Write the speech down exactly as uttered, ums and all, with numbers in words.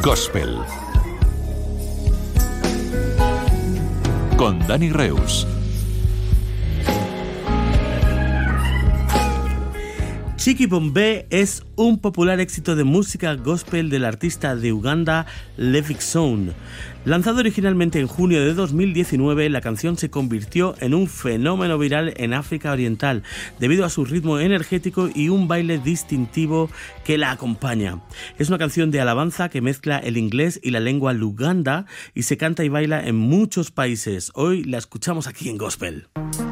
Gospel con Dani Reus. Chiki Bombay es un popular éxito de música gospel del artista de Uganda Levick Sound. Lanzado originalmente en junio de dos mil diecinueve, la canción se convirtió en un fenómeno viral en África Oriental debido a su ritmo energético y un baile distintivo que la acompaña. Es una canción de alabanza que mezcla el inglés y la lengua luganda y se canta y baila en muchos países. Hoy la escuchamos aquí en Gospel.